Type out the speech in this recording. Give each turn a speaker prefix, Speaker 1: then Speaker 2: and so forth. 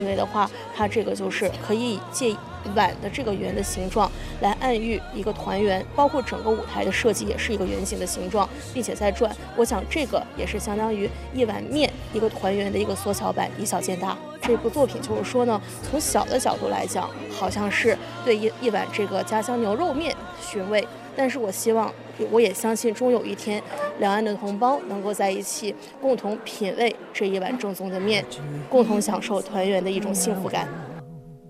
Speaker 1: 因为的话，它这个就是可以借碗的这个圆的形状来暗喻一个团圆，包括整个舞台的设计也是一个圆形的形状，并且在转。我想这个也是相当于一碗面一个团圆的一个缩小版，以小见大。这部作品就是说呢，从小的角度来讲，好像是对一碗这个家乡牛肉面寻味，但是我希望，我也相信终有一天，两岸的同胞能够在一起，共同品味这一碗正宗的面，共同享受团圆的一种幸福感。